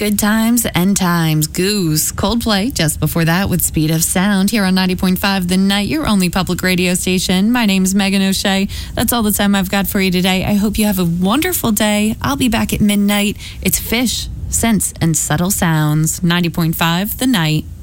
Good Times, End Times, Goose, Coldplay, just before that with Speed of Sound here on 90.5 The Night, your only public radio station. My name's Megan O'Shea. That's all the time I've got for you today. I hope you have a wonderful day. I'll be back at midnight. It's Fish, Scents, and Subtle Sounds, 90.5 The Night.